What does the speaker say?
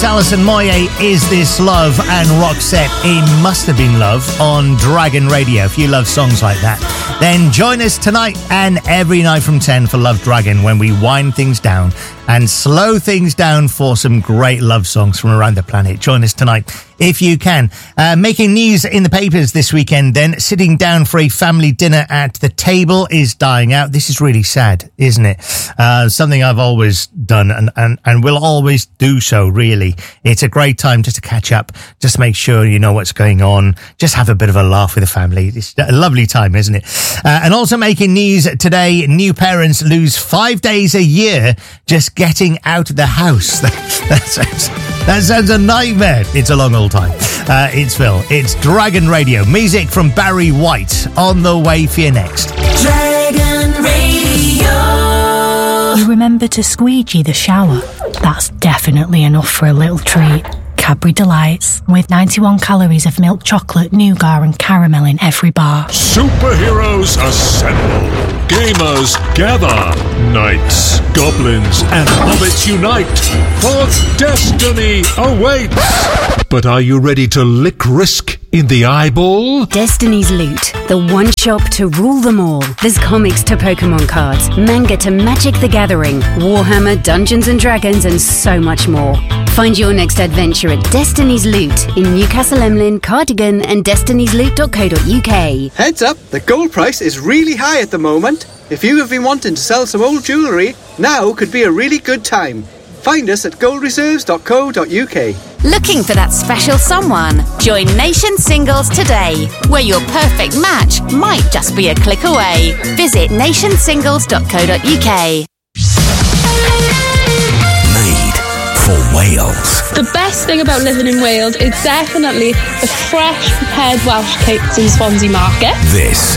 Alison Moyet, Is This Love, and Roxette, It Must Have Been Love on Dragon Radio. If you love songs like that, then join us tonight and every night from 10 for Love Dragon, when we wind things down and slow things down for some great love songs from around the planet. Join us tonight if you can. Making news in the papers this weekend then, sitting down for a family dinner at the table is dying out. This is really sad, isn't it? Something I've always done and will always do so, really. It's a great time just to catch up, just make sure you know what's going on, just have a bit of a laugh with the family. It's a lovely time, isn't it? And also making news today, new parents lose 5 days a year just getting out of the house. That sounds a nightmare. It's a long old time. It's Phil. It's Dragon Radio. Music from Barry White on the way for you next. Dragon Radio. You remember to squeegee the shower? That's definitely enough for a little treat. Cadbury Delights, with 91 calories of milk chocolate, nougat and caramel in every bar. Superheroes assemble. Gamers gather. Knights, goblins and hobbits unite. For destiny awaits. But are you ready to lick risk in the eyeball? Destiny's Loot, the one shop to rule them all. There's comics to Pokemon cards, manga to Magic the Gathering, Warhammer, Dungeons and Dragons, and so much more. Find your next adventure at Destiny's Loot in Newcastle Emlyn, Cardigan and destinysloot.co.uk. Heads up, the gold price is really high at the moment. If you have been wanting to sell some old jewellery, now could be a really good time. Find us at goldreserves.co.uk. Looking for that special someone? Join Nation Singles today, where your perfect match might just be a click away. Visit nationsingles.co.uk. Made for Wales. The best thing about living in Wales is definitely the fresh prepared Welsh cakes in Swansea Market. This